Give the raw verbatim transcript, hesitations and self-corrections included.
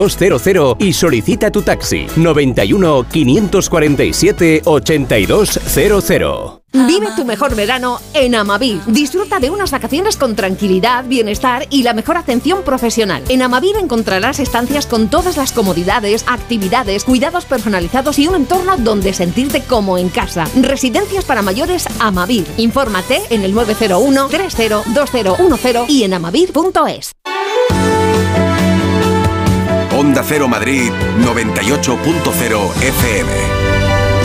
cero cero y solicita tu taxi. noventa y uno, quinientos cuarenta y siete, ochenta y dos cero cero. Vive tu mejor verano en Amavir. Disfruta de unas vacaciones con tranquilidad, bienestar y la mejor atención profesional. En Amavir encontrarás estancias con todas las comodidades, actividades, cuidados personalizados y un entorno donde sentirte como en casa. Residencias para mayores Amavir. Infórmate en el nueve cero uno, tres cero, dos cero uno cero y en amavir punto es. Onda Cero Madrid noventa y ocho punto cero F M.